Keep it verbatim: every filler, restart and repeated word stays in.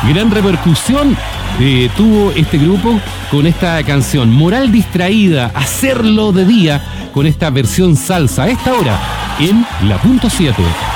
Gran repercusión eh, tuvo este grupo con esta canción Moral Distraída, Hacerlo de Día, con esta versión salsa a esta hora en La Punto siete.